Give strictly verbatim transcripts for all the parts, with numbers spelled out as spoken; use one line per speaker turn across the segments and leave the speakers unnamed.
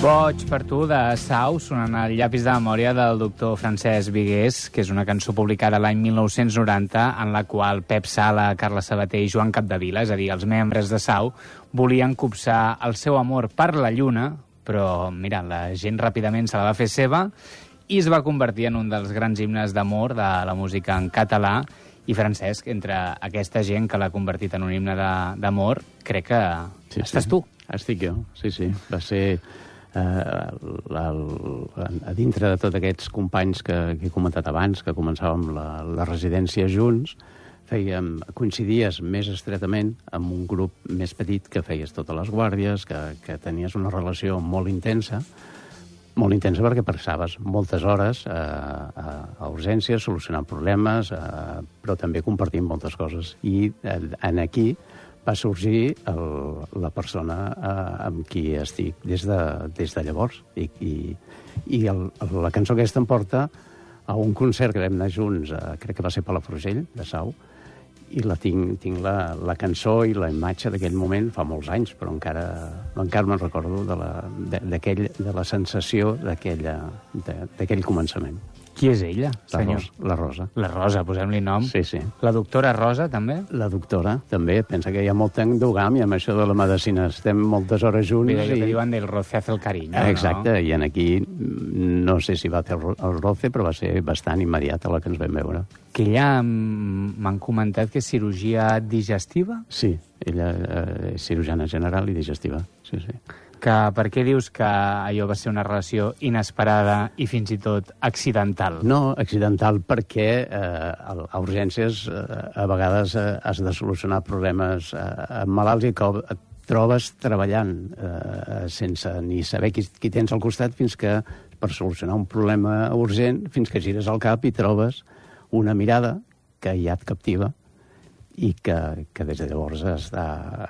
Boig per tu, de Sau, sonant el llapis de memòria del doctor Francesc Vigués, que és una cançó publicada l'any mil nou-cents noranta, en la qual Pep Sala, Carles Sabater i Joan Capdevila, és a dir, els membres de Sau, volien copsar el seu amor per la lluna, però, mira, la gent ràpidament se la va fer seva i es va convertir en un dels grans himnes d'amor de la música en català. I Francesc, entre aquesta gent que l'ha convertit en un himne d'amor, crec que
sí,
estàs
sí.
tu.
Estic jo, sí, sí. Va ser... Uh, la, la, a dintre de tots aquests companys que, que he comentat abans, que començàvem la, la residència junts, fèiem, coincidies més estretament amb un grup més petit que feies totes les guàrdies, que, que tenies una relació molt intensa, molt intensa perquè passaves moltes hores a, a, a urgències, solucionant problemes, a, però també compartint moltes coses. I en aquí va sorgir el, la persona eh, amb qui estic des de, des de llavors. I, i, i el, la cançó aquesta em porta a un concert que vam anar junts, eh, crec que va ser Palafrugell, de Sau, i la tinc, tinc la, la cançó i la imatge d'aquell moment fa molts anys, però encara, encara me'n recordo de la, de, d'aquell, de la sensació d'aquell començament.
Qui és ella, senyor?
La Rosa.
La Rosa, posem-li nom.
Sí, sí.
La doctora Rosa, també?
La doctora, també. Pensa que hi ha molt endogàmia amb això de la medicina. Estem moltes hores junts.
Mira,
i...
que diuen del roce hace el cariño,
exacte,
no?
I en aquí no sé si va fer el roce, però va ser bastant immediata la que ens vam veure.
Que ella m'han comentat que és cirurgia digestiva?
Sí, ella eh, és cirurgiana general i digestiva, sí, sí.
Que, per què dius que allò va ser una relació inesperada i fins i tot accidental?
No, accidental perquè eh, a urgències eh, a vegades eh, has de solucionar problemes eh, amb malalts i que et trobes treballant eh, sense ni saber qui, qui tens al costat fins que, per solucionar un problema urgent, fins que gires el cap i trobes una mirada que ja et captiva i que, que des de llavors està,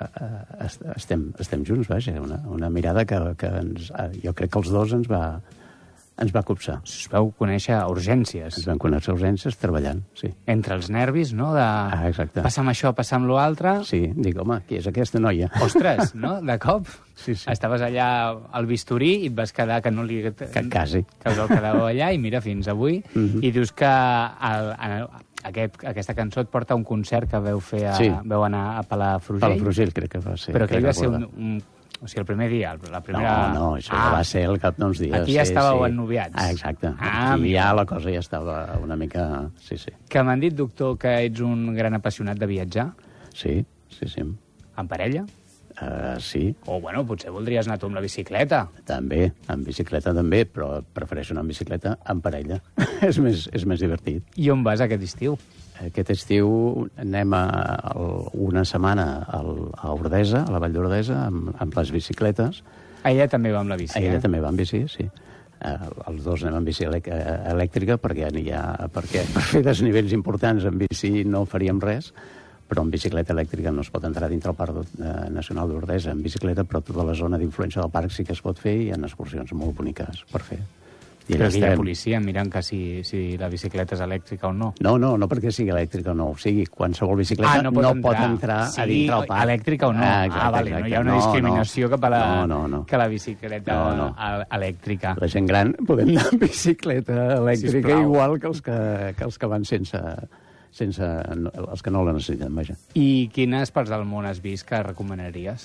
estem, estem junts, vaja, una, una mirada que, que ens, jo crec que els dos ens va, ens va copsar.
Us vau conèixer a urgències.
Ens vam conèixer a urgències treballant, sí.
Entre els nervis, no? De...
Ah, exacte.
Passa'm això, passa'm l'altre.
Sí, dic, home, qui és aquesta noia?
Ostres, no? De cop.
Sí, sí.
Estaves allà al bisturí i et vas quedar que no li...
Que quasi.
Que us el quedàveu allà i mira, fins avui. Mm-hmm. I dius que el, el, aquest, aquesta cançó et porta a un concert que veu fer a,
sí.
veu anar a Palafrugell.
Palafrugell crec que va ser.
Però aquell va ser un, un... O sigui, el primer dia, la primera...
No, no, això ah, va ser al cap d'uns dies.
Aquí ja
sí,
estàveu
sí.
ennoviats.
Ah, exacte.
Ah,
I ja la cosa ja estava una mica... Sí, sí.
Que m'han dit, doctor, que ets un gran apassionat de viatjar?
Sí, sí, sí.
En parella?
Uh, sí.
O, bueno, potser voldries anar tu amb la bicicleta.
També, en bicicleta també, però prefereixo anar en bicicleta en parella. és, més, és més divertit.
I on vas aquest estiu?
Aquest estiu anem a, a una setmana al, a Ordesa, a la Vall d'Ordesa, amb, amb les bicicletes.
A ella també va amb la bici,
Ella
eh?
també va amb bici, sí. Uh, els dos anem amb bici elèctrica perquè, ha, perquè per fer desnivells importants en bici no faríem res, però en bicicleta elèctrica no es pot entrar dintre el Parc Nacional d'Ordesa en bicicleta, però tota la zona d'influència del parc sí que es pot fer i hi ha excursions molt boniques per fer. I
però aquí hi ha policia mirant que si, si la bicicleta és elèctrica o no.
No, no, no perquè sigui elèctrica o no. O sigui, qualsevol bicicleta
ah, no pot
no
entrar,
pot entrar
sí,
a dintre el parc.
Elèctrica o no.
Ah, exacte,
ah vale,
exacte.
No hi ha una discriminació
no, no.
cap a la,
no, no, no.
que la bicicleta
no, no.
elèctrica.
La gent gran podem anar amb bicicleta elèctrica Sisplau. igual que els que, que els que van sense... sense els que no la necessiten, vaja.
I quines parts del món has vist que recomanaries?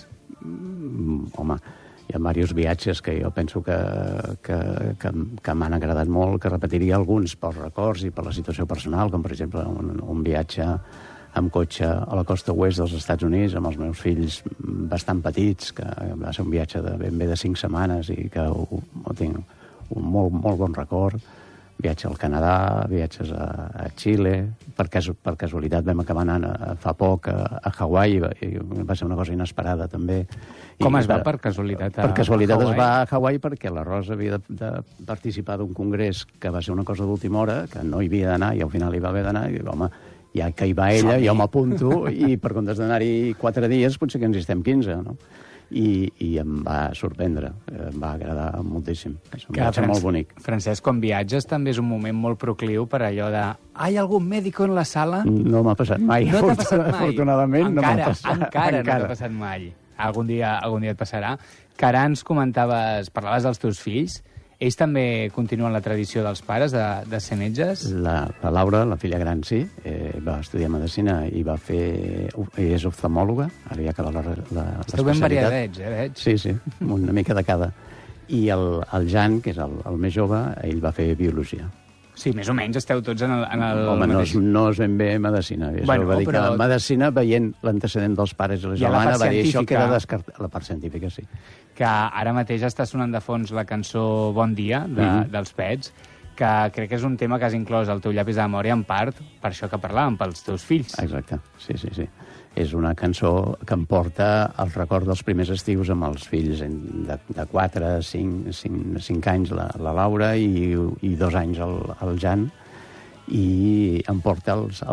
Mm, home, hi ha diversos viatges que jo penso que, que, que, que m'han agradat molt, que repetiria alguns pels records i per la situació personal, com per exemple un, un viatge amb cotxe a la costa oest dels Estats Units amb els meus fills bastant petits, que va ser un viatge de ben bé de cinc setmanes i que ho, ho tinc un molt, molt bon record. Viatge al Canadà, viatges a, a Xile, per, casu, per casualitat vam acabar anant a, fa poc a, a Hawaii, va, va ser una cosa inesperada també.
Com
I,
es va per casualitat a
Per casualitat
a
es va a Hawaii perquè la Rosa havia de, de participar d'un congrés que va ser una cosa d'última hora, que no hi havia d'anar i al final hi va haver d'anar, i dic, home, ja que hi va ella, jo m'apunto, i per comptes d'anar-hi quatre dies potser que ens hi estem quinze, no? I, i em va sorprendre, em va agradar moltíssim. És un viatge molt bonic.
Francesc, quan viatges també és un moment molt procliu per allò de «Hay algun médico en la sala?»
No m'ha passat mai.
No t'ha passat mai?
Afortunadament
encara,
no m'ha passat.
Encara, encara no t'ha passat mai. algun dia, algun dia et passarà. Que ara ens comentaves, parlaves dels teus fills, ells també continuen la tradició dels pares de, de ser metges?
La, la Laura, la filla gran, sí, eh, va estudiar Medicina i va fer... és oftalmòloga, ara ja acaba la, la, l'especialitat.
Esteu ben variadets, eh, veig?
Sí, sí, una mica de cada. I el, el Jan, que és el, el més jove, ell va fer Biologia.
Sí, més o menys esteu tots en el, en el
Home, no és,
mateix...
no és ben bé Medicina.
Bueno,
va dir
però...
que Medicina, veient l'antecedent dels pares i la germana, va dir això queda descartat. La part científica, sí.
Que ara mateix està sonant de fons la cançó Bon dia, de, mm-hmm. dels Pets, que crec que és un tema que has inclòs al teu llapis de memòria, en part, per això que parlàvem, pels teus fills.
Exacte, sí, sí, sí. És una cançó que em porta el record dels primers estius amb els fills de, de quatre, cinc anys, la, la Laura, i, i dos anys el, el Jan, i em porta els,